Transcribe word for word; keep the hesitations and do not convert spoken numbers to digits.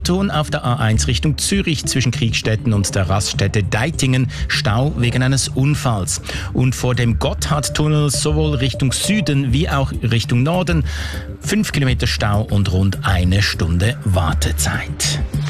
Auf der A eins Richtung Zürich zwischen Kriegstetten und der Raststätte Deitingen Stau wegen eines Unfalls. Und vor dem Gotthardtunnel sowohl Richtung Süden wie auch Richtung Norden fünf Kilometer Stau und rund eine Stunde Wartezeit.